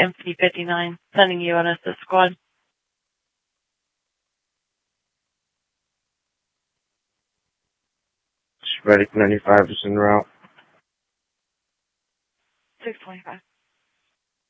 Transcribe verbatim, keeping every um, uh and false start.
M P fifty-nine, sending you on assist squad. Medic ninety-five is en route. six twenty-five.